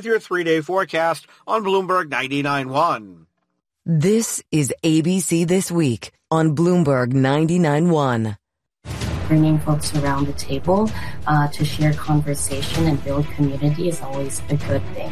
with your 3-day forecast on Bloomberg 99.1. This is ABC This Week on Bloomberg 99.1. Bringing folks around the table to share conversation and build community is always a good thing.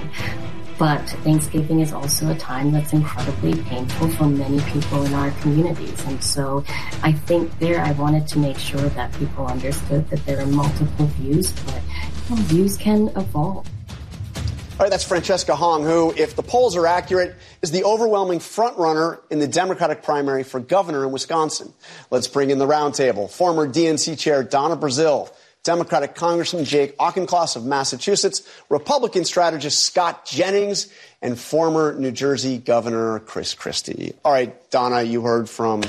But Thanksgiving is also a time that's incredibly painful for many people in our communities. And so I think I wanted to make sure that people understood that there are multiple views, but views can evolve. All right, that's Francesca Hong, who, if the polls are accurate, is the overwhelming frontrunner in the Democratic primary for governor in Wisconsin. Let's bring in the roundtable. Former DNC chair Donna Brazile, Democratic Congressman Jake Auchincloss of Massachusetts, Republican strategist Scott Jennings, and former New Jersey Governor Chris Christie. All right, Donna, you heard from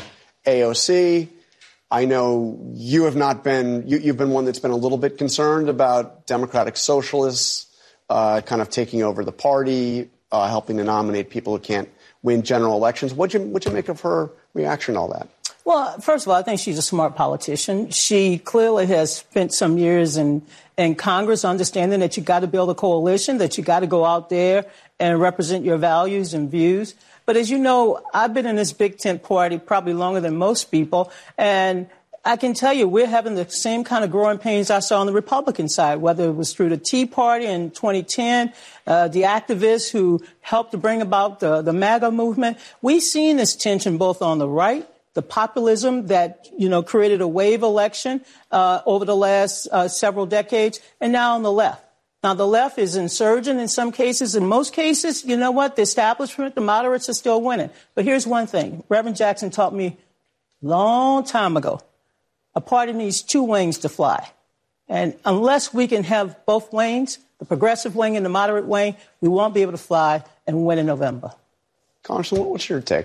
AOC. I know you have not been, you've been one that's been a little bit concerned about Democratic socialists kind of taking over the party, helping to nominate people who can't win general elections. What'd you make of her reaction to all that? Well, first of all, I think she's a smart politician. She clearly has spent some years in Congress understanding that you got to build a coalition, that you got to go out there and represent your values and views. But as you know, I've been in this big tent party probably longer than most people, and I can tell you we're having the same kind of growing pains I saw on the Republican side, whether it was through the Tea Party in 2010, the activists who helped to bring about the MAGA movement. We've seen this tension both on the right, the populism that, created a wave election over the last several decades, and now on the left. Now, the left is insurgent in some cases. In most cases, you know what? The establishment, the moderates are still winning. But here's one thing. Reverend Jackson taught me a long time ago. A party needs two wings to fly. And unless we can have both wings, the progressive wing and the moderate wing, we won't be able to fly and win in November. Congressman, what's your take?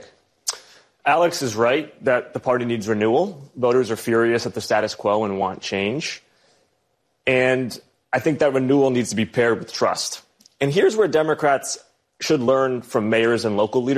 Alex is right that the party needs renewal. Voters are furious at the status quo and want change. And I think that renewal needs to be paired with trust. And here's where Democrats should learn from mayors and local leaders.